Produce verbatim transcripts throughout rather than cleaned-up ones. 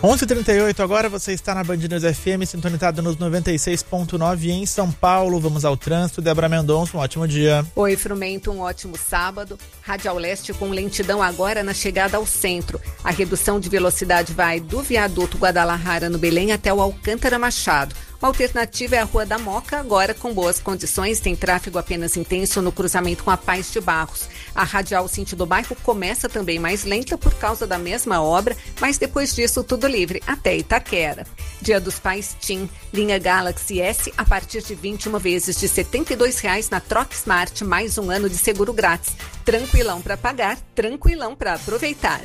onze e trinta e oito agora, você está na Band News F M, sintonizado nos noventa e seis ponto nove em São Paulo. Vamos ao trânsito. Débora Mendonça, um ótimo dia. Oi, Frumento, um ótimo sábado. Radial Leste com lentidão agora na chegada ao centro. A redução de velocidade vai do viaduto Guadalajara no Belém até o Alcântara Machado. A alternativa é a Rua da Moca, agora com boas condições, tem tráfego apenas intenso no cruzamento com a Paz de Barros. A radial sentido bairro começa também mais lenta por causa da mesma obra, mas depois disso tudo livre, até Itaquera. Dia dos Pais Tim, linha Galaxy S a partir de vinte e uma vezes de setenta e dois reais na Troca Smart, mais um ano de seguro grátis. Tranquilão para pagar, tranquilão para aproveitar.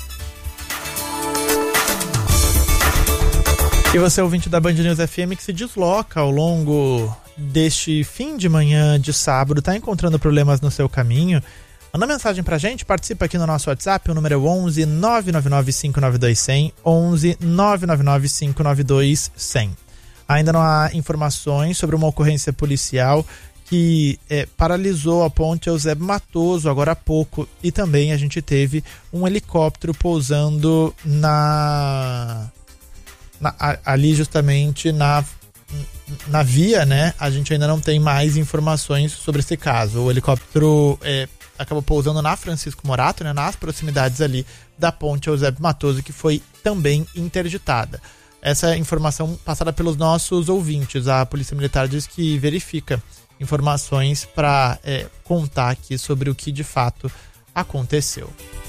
E você, ouvinte da Band News F M, que se desloca ao longo deste fim de manhã de sábado, está encontrando problemas no seu caminho, manda mensagem pra gente, participa aqui no nosso WhatsApp, o número é onze nove nove nove cinco nove dois zero zero, onze nove nove nove cinco nove dois zero zero. Ainda não há informações sobre uma ocorrência policial que é, paralisou a ponte Eusébio Matoso agora há pouco, e também a gente teve um helicóptero pousando na... Na, ali justamente na, na via, né? A gente ainda não tem mais informações sobre esse caso. O helicóptero é, acabou pousando na Francisco Morato, né? Nas proximidades ali da ponte Eusébio Matoso, que foi também interditada. Essa é informação passada pelos nossos ouvintes. A Polícia Militar diz que verifica informações para é, contar aqui sobre o que de fato aconteceu.